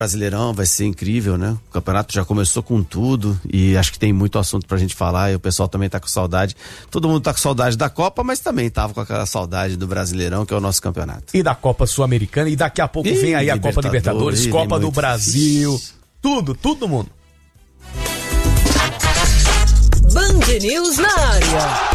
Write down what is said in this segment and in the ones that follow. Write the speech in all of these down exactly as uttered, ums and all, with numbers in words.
Brasileirão vai ser incrível, né? O campeonato já começou com tudo e acho que tem muito assunto pra gente falar e o pessoal também tá com saudade. Todo mundo tá com saudade da Copa, mas também tava com aquela saudade do Brasileirão, que é o nosso campeonato. E da Copa Sul-Americana, e daqui a pouco e vem aí a Copa Libertadores, Copa do Brasil, Ixi. tudo, tudo no mundo. Band News na área.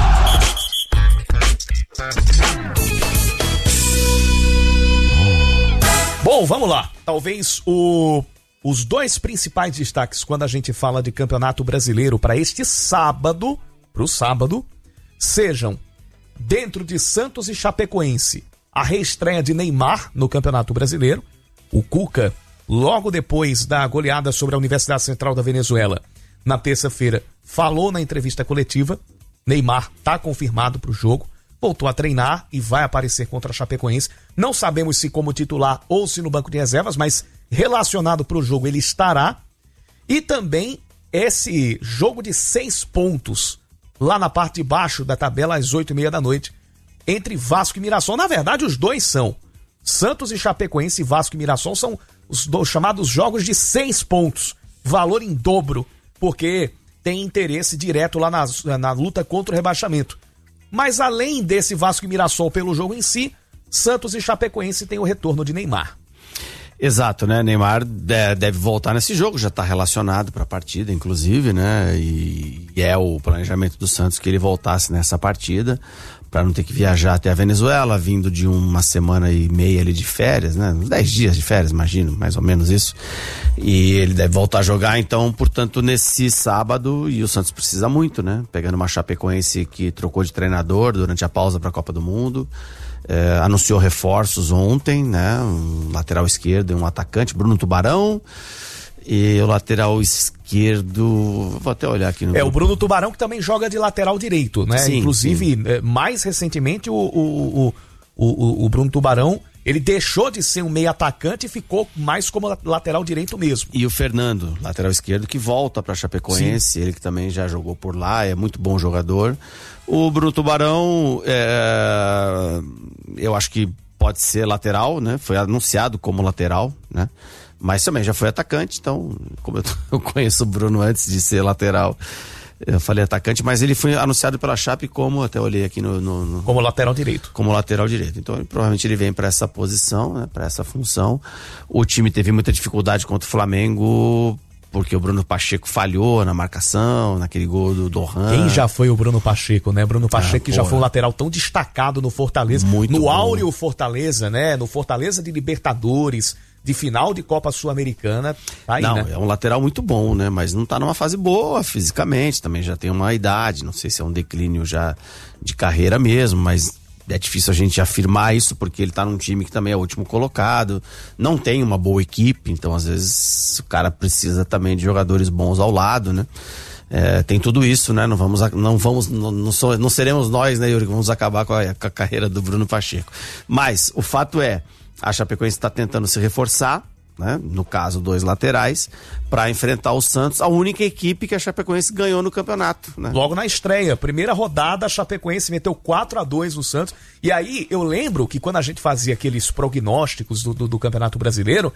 Bom, vamos lá. Talvez o, os dois principais destaques quando a gente fala de Campeonato Brasileiro para este sábado, pro sábado, sejam dentro de Santos e Chapecoense, a reestreia de Neymar no Campeonato Brasileiro. O Cuca, logo depois da goleada sobre a Universidade Central da Venezuela, na terça-feira, falou na entrevista coletiva, Neymar tá confirmado pro jogo, voltou a treinar e vai aparecer contra a Chapecoense. Não sabemos se como titular ou se no banco de reservas, mas relacionado para o jogo ele estará. E também esse jogo de seis pontos lá na parte de baixo da tabela às oito e meia da noite entre Vasco e Mirassol. Na verdade, os dois são Santos e Chapecoense, Vasco e Mirassol são os dois chamados jogos de seis pontos, valor em dobro, porque tem interesse direto lá na, na luta contra o rebaixamento. Mas além desse Vasco e Mirassol pelo jogo em si, Santos e Chapecoense tem o retorno de Neymar. Exato, né? Neymar deve voltar nesse jogo, já está relacionado para a partida, inclusive, né? E é o planejamento do Santos que ele voltasse nessa partida, para não ter que viajar até a Venezuela, vindo de uma semana e meia ali de férias, né? Uns dez dias de férias, imagino, mais ou menos isso. E ele deve voltar a jogar, então, portanto, nesse sábado, e o Santos precisa muito, né? Pegando uma Chapecoense que trocou de treinador durante a pausa para a Copa do Mundo. É, anunciou reforços ontem, né? Um lateral esquerdo e um atacante, Bruno Tubarão. E o lateral esquerdo, vou até olhar aqui no... É, o Bruno Tubarão que também joga de lateral direito, né? Sim, inclusive, sim. mais recentemente, o, o, o, o, o Bruno Tubarão, ele deixou de ser um meio atacante e ficou mais como lateral direito mesmo. E o Fernando, lateral esquerdo, que volta pra Chapecoense, sim. Ele que também já jogou por lá, é muito bom jogador. O Bruno Tubarão, é... eu acho que pode ser lateral, né? Foi anunciado como lateral, né? Mas também já foi atacante, então, como eu, eu conheço o Bruno antes de ser lateral, eu falei atacante, mas ele foi anunciado pela Chape como, até olhei aqui no... no, no como lateral direito. Como lateral direito. Então, provavelmente ele vem para essa posição, né, para essa função. O time teve muita dificuldade contra o Flamengo, porque o Bruno Pacheco falhou na marcação, naquele gol do Dohan. Quem já foi o Bruno Pacheco, né? Bruno Pacheco ah, que já foi um lateral tão destacado no Fortaleza. Muito no bom. áureo Fortaleza, né? No Fortaleza de Libertadores, de final de Copa Sul-Americana, tá aí, não, né? É um lateral muito bom, né? Mas não tá numa fase boa fisicamente, também já tem uma idade, não sei se é um declínio já de carreira mesmo, mas é difícil a gente afirmar isso porque ele tá num time que também é o último colocado, não tem uma boa equipe, então às vezes o cara precisa também de jogadores bons ao lado, né? É, tem tudo isso, né? Não vamos, não vamos, não, não, sou, não seremos nós, né, Yuri, que vamos acabar com a, com a carreira do Bruno Pacheco. Mas o fato é, a Chapecoense está tentando se reforçar, né? No caso, dois laterais, para enfrentar o Santos, a única equipe que a Chapecoense ganhou no campeonato, né? Logo na estreia, primeira rodada, a Chapecoense meteu quatro a dois no Santos. E aí, eu lembro que quando a gente fazia aqueles prognósticos do, do, do Campeonato Brasileiro,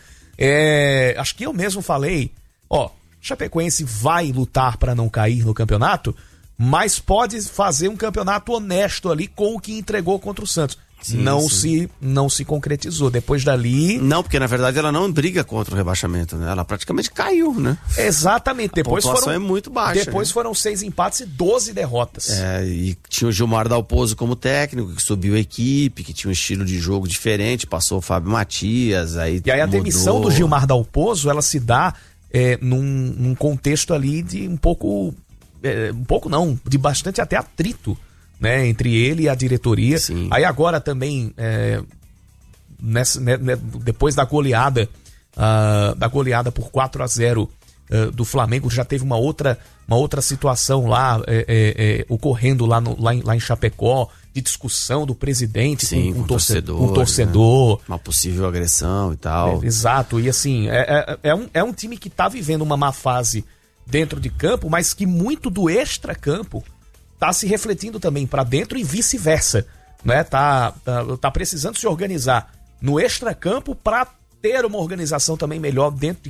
é, acho que eu mesmo falei, ó, Chapecoense vai lutar para não cair no campeonato, mas pode fazer um campeonato honesto ali com o que entregou contra o Santos. Sim, não, sim. Se, não se concretizou. Depois dali... Não, porque na verdade ela não briga contra o rebaixamento, né? Ela praticamente caiu, né? Exatamente. Depois a pontuação foram, é muito baixa. Depois né? foram seis empates e doze derrotas. É, e tinha o Gilmar Dalpozo como técnico, que subiu a equipe, que tinha um estilo de jogo diferente, passou o Fábio Matias, aí E aí a mudou. demissão do Gilmar Dalpozo, ela se dá é, num, num contexto ali de um pouco... É, um pouco não, de bastante até atrito, né, entre ele e a diretoria. Sim. Aí agora também, é, nessa, né, depois da goleada, uh, da goleada por quatro a zero uh, do Flamengo, já teve uma outra, uma outra situação lá, é, é, é, ocorrendo lá, no, lá, em, lá em Chapecó, de discussão do presidente. Sim, com, com, com torcedor. Um torcedor. Né? Uma possível agressão e tal. É, exato, e assim, é, é, é, um, é um time que tá vivendo uma má fase dentro de campo, mas que muito do extra-campo tá se refletindo também para dentro e vice-versa, né? Tá, tá, tá precisando se organizar no extracampo para ter uma organização também melhor dentro de